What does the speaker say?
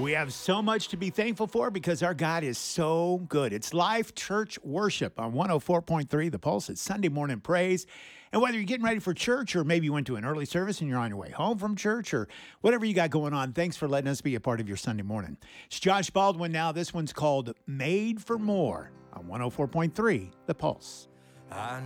We have so much to be thankful for because our God is so good. It's Life Church Worship on 104.3 The Pulse. It's Sunday morning praise. And whether you're getting ready for church or maybe you went to an early service and you're on your way home from church or whatever you got going on, thanks for letting us be a part of your Sunday morning. It's Josh Baldwin now. This one's called Made for More on 104.3 The Pulse.